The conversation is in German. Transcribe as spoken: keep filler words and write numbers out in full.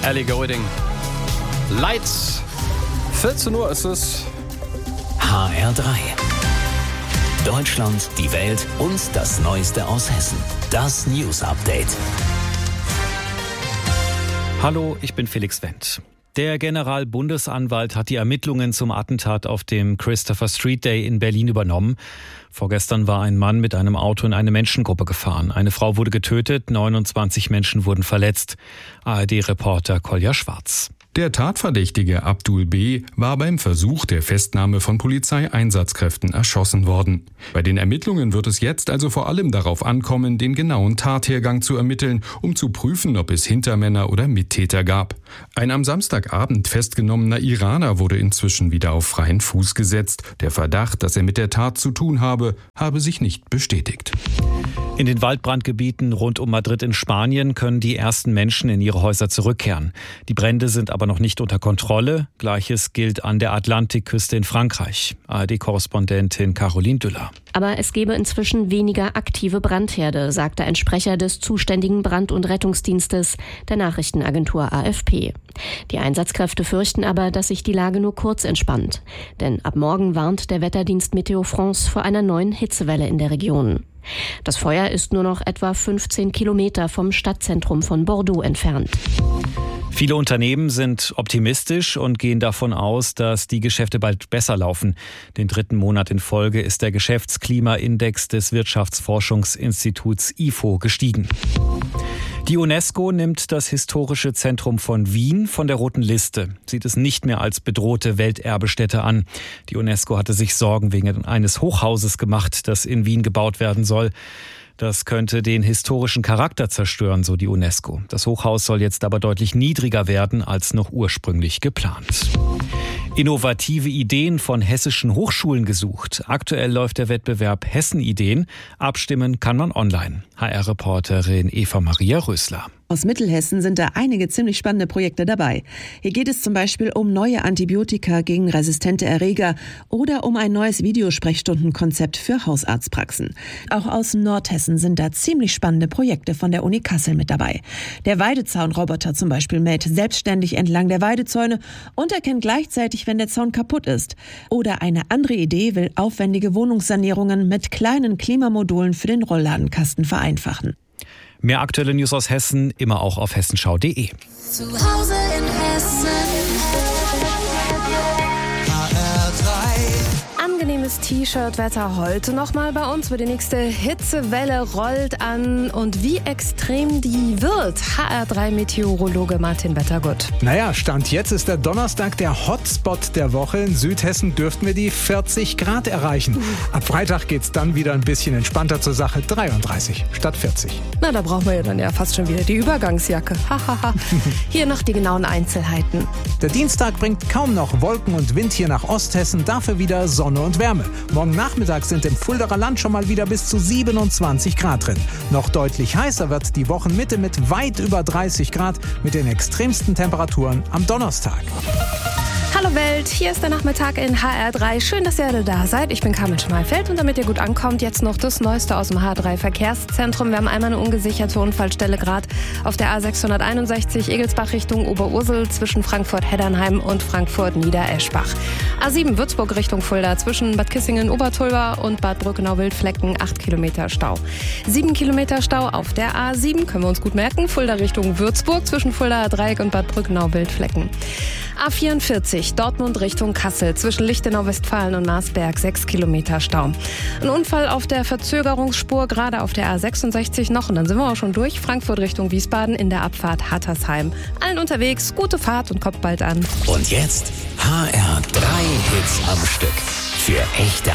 Ellie Goulding. Lights. vierzehn Uhr ist es. H R drei. Deutschland, die Welt und das Neueste aus Hessen. Das News Update. Hallo, ich bin Felix Wendt. Der Generalbundesanwalt hat die Ermittlungen zum Attentat auf dem Christopher Street Day in Berlin übernommen. Vorgestern war ein Mann mit einem Auto in eine Menschengruppe gefahren. Eine Frau wurde getötet, neunundzwanzig Menschen wurden verletzt. A R D-Reporter Kolja Schwarz. Der Tatverdächtige Abdul B. war beim Versuch der Festnahme von Polizeieinsatzkräften erschossen worden. Bei den Ermittlungen wird es jetzt also vor allem darauf ankommen, den genauen Tathergang zu ermitteln, um zu prüfen, ob es Hintermänner oder Mittäter gab. Ein am Samstagabend festgenommener Iraner wurde inzwischen wieder auf freien Fuß gesetzt. Der Verdacht, dass er mit der Tat zu tun habe, habe sich nicht bestätigt. In den Waldbrandgebieten rund um Madrid in Spanien können die ersten Menschen in ihre Häuser zurückkehren. Die Brände sind aber noch nicht unter Kontrolle. Gleiches gilt an der Atlantikküste in Frankreich. A R D-Korrespondentin Caroline Düller. Aber es gebe inzwischen weniger aktive Brandherde, sagte ein Sprecher des zuständigen Brand- und Rettungsdienstes der Nachrichtenagentur A F P. Die Einsatzkräfte fürchten aber, dass sich die Lage nur kurz entspannt. Denn ab morgen warnt der Wetterdienst Meteo France vor einer neuen Hitzewelle in der Region. Das Feuer ist nur noch etwa fünfzehn Kilometer vom Stadtzentrum von Bordeaux entfernt. Viele Unternehmen sind optimistisch und gehen davon aus, dass die Geschäfte bald besser laufen. Den dritten Monat in Folge ist der Geschäftsklimaindex des Wirtschaftsforschungsinstituts I F O gestiegen. Die UNESCO nimmt das historische Zentrum von Wien von der roten Liste, sieht es nicht mehr als bedrohte Welterbestätte an. Die UNESCO hatte sich Sorgen wegen eines Hochhauses gemacht, das in Wien gebaut werden soll. Das könnte den historischen Charakter zerstören, so die UNESCO. Das Hochhaus soll jetzt aber deutlich niedriger werden als noch ursprünglich geplant. Innovative Ideen von hessischen Hochschulen gesucht. Aktuell läuft der Wettbewerb Hessen-Ideen. Abstimmen kann man online. H R-Reporterin Eva-Maria Rösler. Aus Mittelhessen sind da einige ziemlich spannende Projekte dabei. Hier geht es zum Beispiel um neue Antibiotika gegen resistente Erreger oder um ein neues Videosprechstundenkonzept für Hausarztpraxen. Auch aus Nordhessen sind da ziemlich spannende Projekte von der Uni Kassel mit dabei. Der Weidezaunroboter zum Beispiel mäht selbstständig entlang der Weidezäune und erkennt gleichzeitig, wenn der Zaun kaputt ist. Oder eine andere Idee will aufwendige Wohnungssanierungen mit kleinen Klimamodulen für den Rollladenkasten vereinfachen. Mehr aktuelle News aus Hessen immer auch auf hessenschau punkt de. Zu Hause in Hessen. H R drei. Angenehmes T-Shirt-Wetter heute nochmal bei uns, wo die nächste Hitzewelle rollt an. Und wie extrem die wird, H R drei Meteorologe Martin Wettergut. Naja, Stand jetzt ist der Donnerstag der Hotspot der Woche. In Südhessen dürften wir die vierzig Grad erreichen. Ab Freitag geht's dann wieder ein bisschen entspannter zur Sache. dreiunddreißig statt vierzig. Na, da brauchen wir ja dann ja fast schon wieder die Übergangsjacke. Hahaha. Hier noch die genauen Einzelheiten. Der Dienstag bringt kaum noch Wolken und Wind hier nach Osthessen, dafür wieder Sonne und Wärme. Morgen Nachmittag sind im Fuldaer Land schon mal wieder bis zu siebenundzwanzig Grad drin. Noch deutlich heißer wird die Wochenmitte mit weit über dreißig Grad mit den extremsten Temperaturen am Donnerstag. Hallo Welt, hier ist der Nachmittag in H R drei. Schön, dass ihr alle da seid. Ich bin Carmen Schmalfeld und damit ihr gut ankommt, jetzt noch das Neueste aus dem H R drei Verkehrszentrum. Wir haben einmal eine ungesicherte Unfallstelle gerade auf der A sechshunderteinundsechzig Egelsbach Richtung Oberursel zwischen Frankfurt-Heddernheim und Frankfurt-Niedereschbach. A sieben Würzburg Richtung Fulda zwischen Bad Kissingen-Obertulba und Bad Brückenau-Wildflecken acht Kilometer Stau. sieben Kilometer Stau auf der A sieben, können wir uns gut merken, Fulda Richtung Würzburg zwischen Fuldaer Dreieck und Bad Brückenau-Wildflecken. A vierundvierzig Dortmund Richtung Kassel zwischen Lichtenau-Westfalen und Marsberg sechs Kilometer Stau. Ein Unfall auf der Verzögerungsspur, gerade auf der A sechsundsechzig noch und dann sind wir auch schon durch. Frankfurt Richtung Wiesbaden in der Abfahrt Hattersheim. Allen unterwegs, gute Fahrt und kommt bald an. Und jetzt H R drei Hits am Stück. Für echte